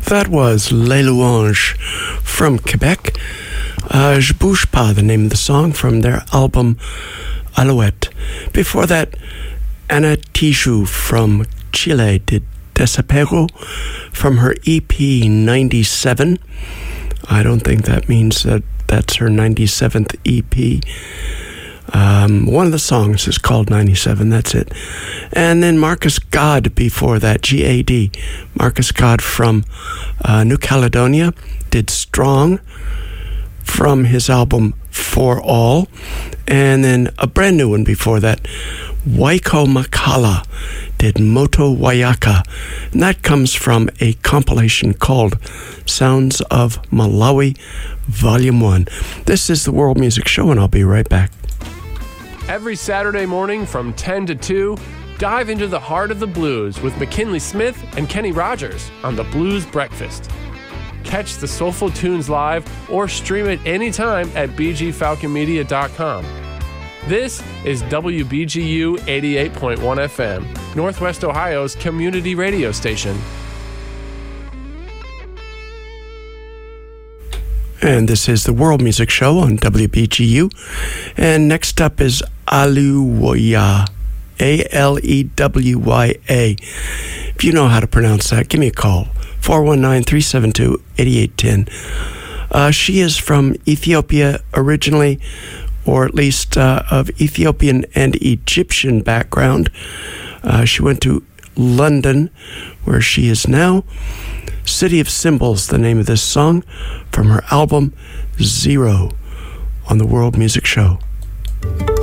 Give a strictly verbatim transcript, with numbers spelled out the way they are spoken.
That was Les Louanges from Quebec. Uh, Je Bouge Pas, the name of the song from their album Alouette. Before that, Ana Tijoux from Chile did Desapego from her E P ninety-seven. I don't think that means that that's her ninety-seventh E P. Um, one of the songs is called ninety-seven, that's it. And then Marcus God before that, G A D. Marcus God from uh, New Caledonia did Strong from his album For All. And then a brand new one before that, Waiko Makala did Moto Wayaka. And that comes from a compilation called Sounds of Malawi, Volume one. This is the World Music Show, and I'll be right back. Every Saturday morning from ten to two, dive into the heart of the blues with McKinley Smith and Kenny Rogers on the Blues Breakfast. Catch the Soulful Tunes live or stream it anytime at b g falcon media dot com. This is W B G U eighty-eight point one F M, Northwest Ohio's community radio station. And this is the World Music Show on W B G U. And next up is Alewiya, A L E W Y A. If you know how to pronounce that, give me a call, four one nine, three seven two, eight eight one zero. Uh, she is from Ethiopia originally, or at least uh, of Ethiopian and Egyptian background. Uh, she went to London, where she is now. City of Symbols, the name of this song, from her album Zero on the World Music Show.